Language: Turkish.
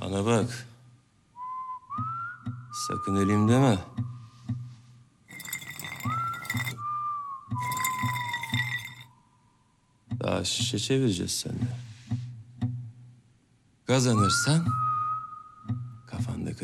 Bana bak. Sakın öleyim deme. Daha şişe çevireceğiz seninle. Kazanırsan kafandaki